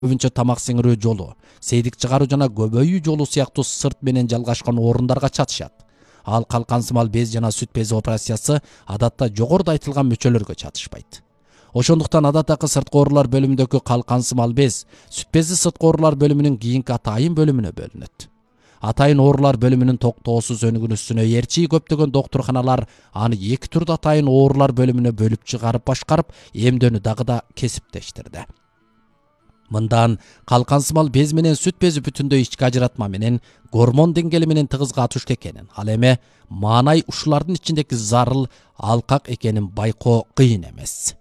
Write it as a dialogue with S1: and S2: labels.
S1: көбүнчө тамак сиңирүү жолу, сейдик чыгаруу жана көбөйүү жолу сыяктуу сырт менен жалгашкан орундарга чатышат. Ал калкансымал без жана сүт бези операциясы адатта жогоруда айтылган мөчөлөргө чатышпайт. Ошондуктан адаттагы сырткы оорулар бөлүмүндөгү калкансымал без сүт бези сырткы оорулар бөлүмүнүн кийинки атайын бөлүмүнө бөлүнөт. Атайын оорулар бөлүмүнүн токтоосуз өнүгүүсүнө ээрчи көптөгөн доктурканалар аны эки түрдүү атайын оорулар бөлүмүнө бөлүп чыгарып башкарып, эмдөөнү дагы да кесиптештирди. Мындан калкансымал без менен сүт бези бүтүндөй ички ажыратма менен гормон деңгээли менен тыгыз катышты экенин, ал эми маанай ушулардын ичиндеги зарыл алкак экенин байкоо кыйын эмес.